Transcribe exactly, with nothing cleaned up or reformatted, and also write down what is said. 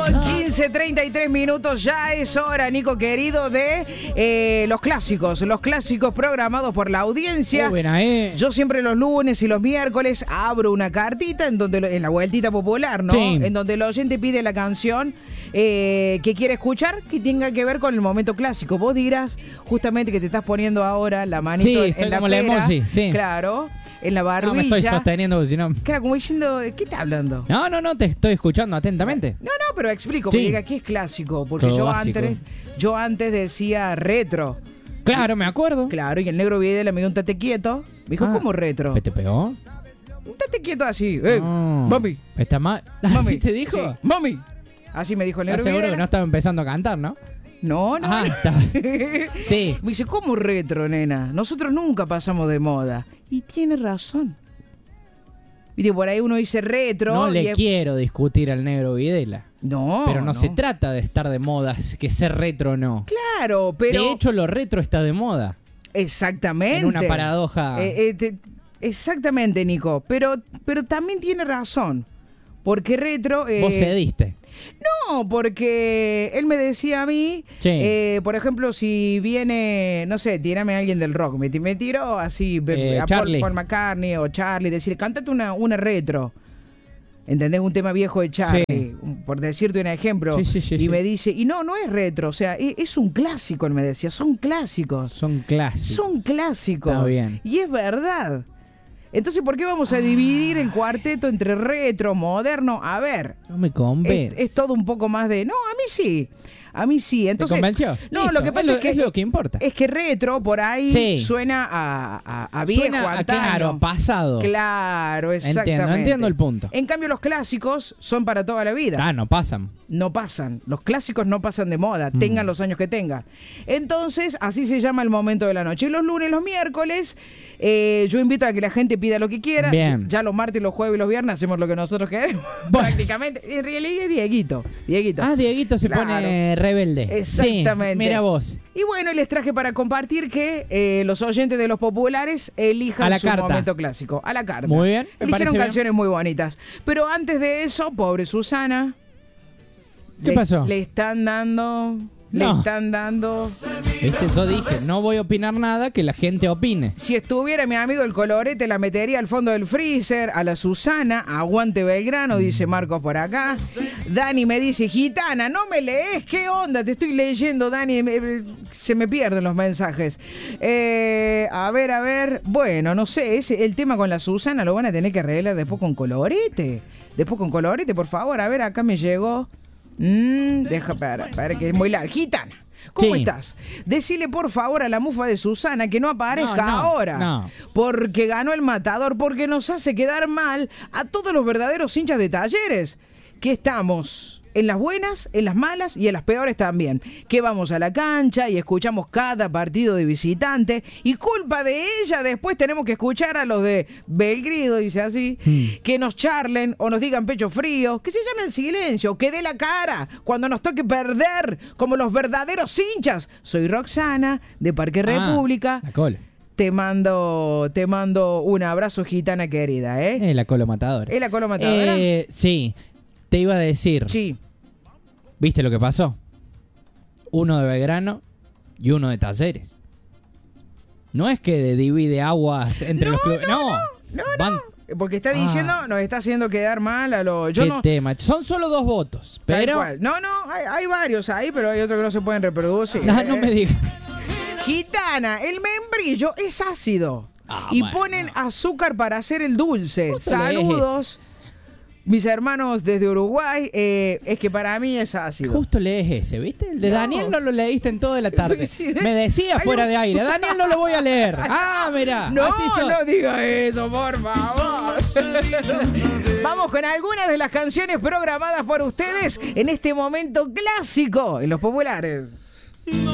quince treinta y tres minutos, ya es hora, Nico querido, de eh, los clásicos, los clásicos programados por la audiencia. Muy buena, eh. Yo siempre los lunes y los miércoles abro una cartita en donde en la vueltita popular, ¿no? Sí. En donde el oyente pide la canción eh, que quiere escuchar que tenga que ver con el momento clásico. Vos dirás justamente que te estás poniendo ahora la manito Sí, en, estoy en la como la pera, emoji, sí. claro, en la barbilla. No me estoy sosteniendo porque si no... Claro, como diciendo, ¿qué está hablando? No, no, no, te estoy escuchando atentamente. No, no, pero explico, Sí. porque diga, ¿qué es clásico? Porque Todo yo básico. antes, yo antes decía retro. Claro, me acuerdo. Claro, y el negro Videla me dio un tate quieto. Me dijo, Ah, ¿cómo retro? ¿Te pegó? Un tate quieto así. Eh, No. mami. Está mal. Mami. ¿Así te dijo? Sí, mami. Así me dijo el negro ¿Estás seguro Videla. que no estaba empezando a cantar, no? No, no. Ah, no. está. Sí. Me dice, ¿cómo retro, nena? Nosotros nunca pasamos de moda. Y tiene razón. Viste, por ahí uno dice retro. No y le es- quiero discutir al negro Videla. No, Pero no, se trata de estar de moda, es que ser retro no. Claro, pero... De hecho, lo retro está de moda. Exactamente. En una paradoja. Eh, eh, te- exactamente, Nico. Pero, pero también tiene razón. Porque retro... eh, Vos cediste. No, porque él me decía a mí, Sí. eh, por ejemplo, si viene, no sé, tírame a alguien del rock, me, me tiró así Eh, a Paul, Charlie. Paul McCartney o Charlie, decir, cántate una, una retro. ¿Entendés? Un tema viejo de Charlie, Sí. un- por decirte un ejemplo. Sí, sí, sí, y sí. me dice, y no, no es retro, o sea, es, es un clásico, él me decía, son clásicos. Son clásicos. Son clásicos. Está bien. Y es verdad. Entonces, ¿por qué vamos a dividir el cuarteto entre retro, moderno? A ver, No me es, convence. es todo un poco más de... No, a mí sí. A mí sí. Entonces, ¿Te convenció? No, Listo, lo que pasa es, lo, que es lo que importa. es que retro por ahí Sí. suena a, a, a viejo, Suena a, antaño. claro, a pasado. Claro, exactamente. Entiendo, entiendo el punto. En cambio, los clásicos son para toda la vida. Ah, no pasan. No pasan. Los clásicos no pasan de moda, Mm. tengan los años que tengan. Entonces, así se llama el momento de la noche. Y los lunes, los miércoles, eh, yo invito a que la gente pida lo que quiera. Bien. Ya los martes, los jueves y los viernes hacemos lo que nosotros queremos. Bueno. Prácticamente. En realidad es Dieguito. Dieguito. Ah, Dieguito se Claro. pone rebelde. Exactamente. Sí, mira vos. Y bueno, les traje para compartir que eh, los oyentes de los populares elijan A la su carta. momento clásico. A la carta. Muy bien, me Eligieron parece bien. canciones muy bonitas. Pero antes de eso, pobre Susana. ¿Qué le- pasó? Le están dando... Le No. están dando... Viste, yo dije, no voy a opinar nada, que la gente opine. Si estuviera mi amigo el Colorete, la metería al fondo del freezer. A la Susana, aguante Belgrano, dice Marcos por acá. Dani me dice, gitana, no me lees, ¿qué onda? Te estoy leyendo, Dani, me- se me pierden los mensajes. Eh, a ver, a ver, bueno, no sé, ese, el tema con la Susana lo van a tener que arreglar después con Colorete. Después con Colorete, por favor, a ver, acá me llegó. Mm, deja, para, para que es muy larga. Gitana. ¿Cómo Sí. estás? Decile por favor a la mufa de Susana que no aparezca No, no, ahora. no. Porque ganó el matador, porque nos hace quedar mal a todos los verdaderos hinchas de Talleres. Que estamos en las buenas, en las malas y en las peores también. Que vamos a la cancha y escuchamos cada partido de visitante. Y culpa de ella, después tenemos que escuchar a los de Belgrido, dice así, Hmm. que nos charlen o nos digan pecho frío, que se llame el silencio, que dé la cara cuando nos toque perder, como los verdaderos hinchas. Soy Roxana, de Parque Ah, República. La cola. Te mando, te mando un abrazo, gitana querida, ¿eh? Eh, la cola matadora. ¿Es la cola matadora? Eh, sí, te iba a decir. Sí. ¿Viste lo que pasó? Uno de Belgrano y uno de Talleres. No es que divide aguas entre No, los clubes. no, No, No, Van- no. Porque está diciendo, Ah. nos está haciendo quedar mal a los... Yo qué no... tema. Son solo dos votos, Tal pero... cual. No, no, hay, hay varios ahí, pero hay otros que no se pueden reproducir. No, no Eh, me digas. Gitana, el membrillo es ácido. Ah, y bueno, ponen no. azúcar para hacer el dulce. Justo lees Saludos, mis hermanos desde Uruguay. Eh, es que para mí es ácido. Justo lees ese, ¿viste? El de No. Daniel no lo leíste en toda la tarde. Sí, ¿eh? Me decía Hay fuera un- de aire, Daniel no lo voy a leer. Ah, mira, No, así son. no diga eso, por favor. Vamos con algunas de las canciones programadas por ustedes en este momento clásico en los populares.